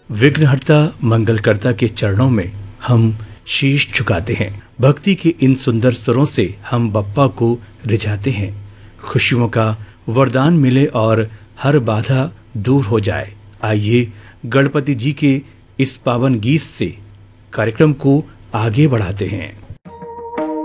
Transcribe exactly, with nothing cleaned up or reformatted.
विघ्नहर्ता मंगलकर्ता के चरणों में हम शीश झुकाते हैं। भक्ति के इन सुंदर स्वरों से हम बप्पा को रिझाते हैं। खुशियों का वरदान मिले और हर बाधा दूर हो जाए। आइए गणपति जी के इस पावन गीत से कार्यक्रम को आगे बढ़ाते हैं।